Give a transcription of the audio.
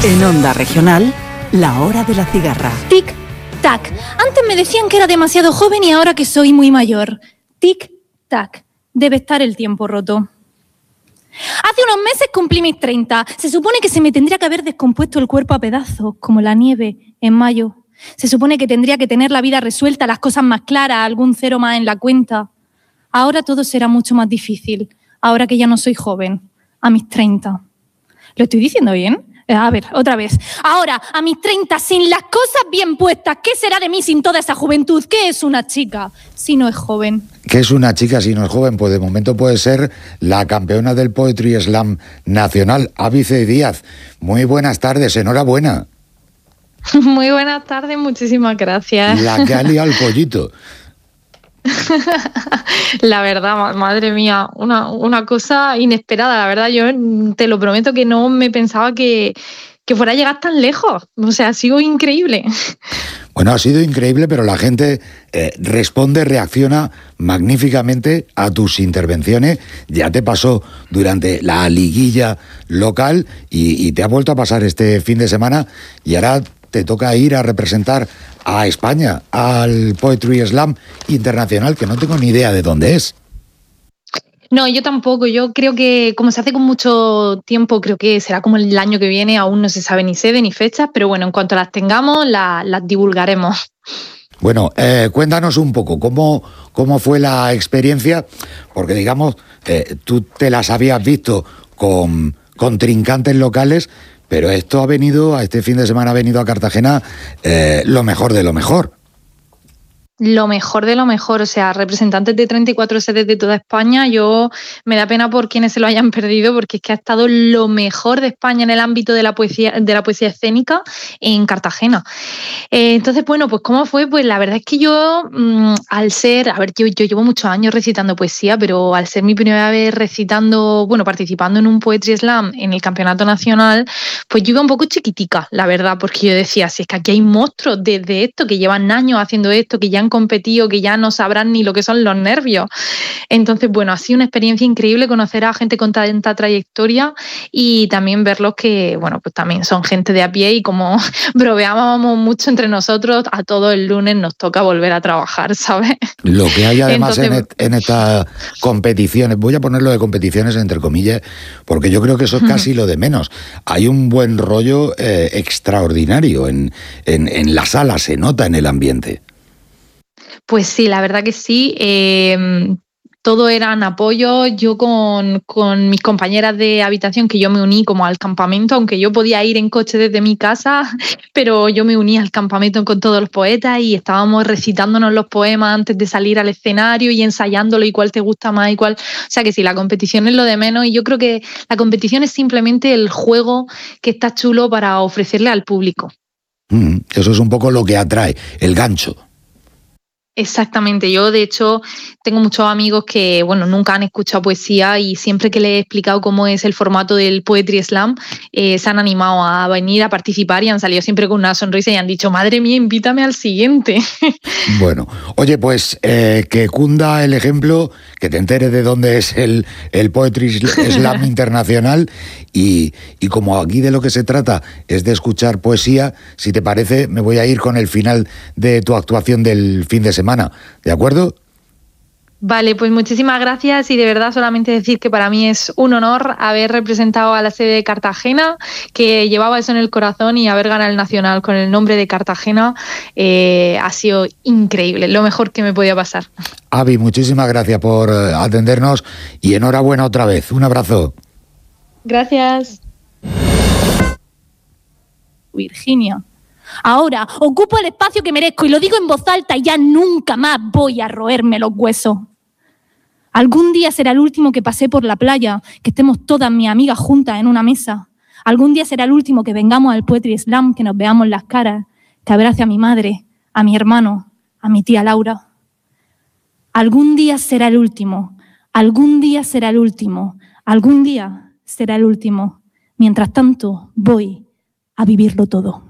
En Onda Regional, la hora de la cigarra. Tic, tac. Antes me decían que era demasiado joven y ahora que soy muy mayor. Tic, tac. Debe estar el tiempo roto. Hace unos meses cumplí mis 30. Se supone que se me tendría que haber descompuesto el cuerpo a pedazos, como la nieve en mayo. Se supone que tendría que tener la vida resuelta, las cosas más claras, algún cero más en la cuenta. Ahora todo será mucho más difícil, ahora que ya no soy joven, a mis 30. ¿Lo estoy diciendo bien? A ver, otra vez. Ahora, a mis 30, sin las cosas bien puestas, ¿qué será de mí sin toda esa juventud? ¿Qué es una chica si no es joven? ¿Qué es una chica si no es joven? Pues de momento puede ser la campeona del Poetry Slam nacional, Ábice Díaz. Muy buenas tardes, enhorabuena. Muy buenas tardes, muchísimas gracias. La que ha liado el pollito. La verdad, madre mía, una cosa inesperada, la verdad, yo te lo prometo que no me pensaba que fuera a llegar tan lejos, o sea, ha sido increíble. Bueno, ha sido increíble, pero la gente responde, reacciona magníficamente a tus intervenciones. Ya te pasó durante la liguilla local y te ha vuelto a pasar este fin de semana y ahora te toca ir a representar a España, al Poetry Slam internacional, que no tengo ni idea de dónde es. No, yo tampoco. Yo creo que, como se hace con mucho tiempo, creo que será como el año que viene, aún no se sabe ni sede ni fechas, pero bueno, en cuanto las tengamos, las divulgaremos. Bueno, cuéntanos un poco, ¿cómo fue la experiencia? Porque, digamos, tú te las habías visto con contrincantes locales, pero este fin de semana ha venido a Cartagena lo mejor de lo mejor. Lo mejor de lo mejor, o sea, representantes de 34 sedes de toda España, me da pena por quienes se lo hayan perdido, porque es que ha estado lo mejor de España en el ámbito de la poesía escénica en Cartagena. Entonces, bueno, pues ¿cómo fue? Pues la verdad es que yo, yo llevo muchos años recitando poesía, pero al ser mi primera vez participando en un Poetry Slam en el Campeonato Nacional, pues yo iba un poco chiquitica, la verdad, porque yo decía, si es que aquí hay monstruos desde esto, que llevan años haciendo esto, que ya han competido, que ya no sabrán ni lo que son los nervios. Entonces, bueno, ha sido una experiencia increíble conocer a gente con tanta trayectoria y también verlos que, bueno, pues también son gente de a pie y como bromeábamos mucho entre nosotros, a todos el lunes nos toca volver a trabajar, ¿sabes? Lo que hay además en estas competiciones, voy a ponerlo de competiciones entre comillas, porque yo creo que eso es casi lo de menos. Hay un buen rollo extraordinario en la sala, se nota en el ambiente. Pues sí, la verdad que sí. Todo eran apoyos. Yo con mis compañeras de habitación, que yo me uní como al campamento, aunque yo podía ir en coche desde mi casa, pero yo me uní al campamento con todos los poetas y estábamos recitándonos los poemas antes de salir al escenario y ensayándolo y cuál te gusta más y cuál. O sea que sí, la competición es lo de menos y yo creo que la competición es simplemente el juego que está chulo para ofrecerle al público. Eso es un poco lo que atrae, el gancho. Exactamente, yo de hecho tengo muchos amigos que nunca han escuchado poesía y siempre que les he explicado cómo es el formato del Poetry Slam se han animado a venir a participar y han salido siempre con una sonrisa y han dicho, madre mía, invítame al siguiente. Bueno, oye, pues que cunda el ejemplo, que te enteres de dónde es el Poetry Slam internacional y como aquí de lo que se trata es de escuchar poesía, si te parece me voy a ir con el final de tu actuación del fin de semana, ¿de acuerdo? Vale, pues muchísimas gracias y de verdad solamente decir que para mí es un honor haber representado a la sede de Cartagena, que llevaba eso en el corazón y haber ganado el Nacional con el nombre de Cartagena ha sido increíble, lo mejor que me podía pasar. Avi, muchísimas gracias por atendernos y enhorabuena otra vez. Un abrazo. Gracias. Virginia. Ahora ocupo el espacio que merezco y lo digo en voz alta y ya nunca más voy a roerme los huesos. Algún día será el último que pasé por la playa, que estemos todas mis amigas juntas en una mesa. Algún día será el último que vengamos al Poetry Slam, que nos veamos las caras, que abrace a mi madre, a mi hermano, a mi tía Laura. Algún día será el último, algún día será el último, algún día será el último. Mientras tanto, voy a vivirlo todo.